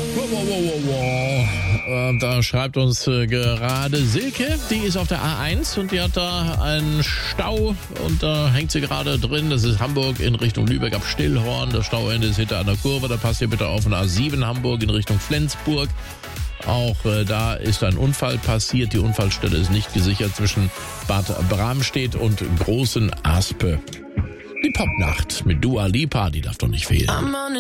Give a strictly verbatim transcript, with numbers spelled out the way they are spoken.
Wow, wow, wow, wow, wow. Äh, da schreibt uns äh, gerade Silke, die ist auf der A eins und die hat da einen Stau und da hängt sie gerade drin. Das ist Hamburg in Richtung Lübeck ab Stillhorn. Das Stauende ist hinter einer Kurve. Da passt ihr bitte auf in A sieben Hamburg in Richtung Flensburg. Auch äh, da ist ein Unfall passiert. Die Unfallstelle ist nicht gesichert zwischen Bad Bramstedt und Großen Aspe. Die Popnacht mit Dua Lipa, die darf doch nicht fehlen.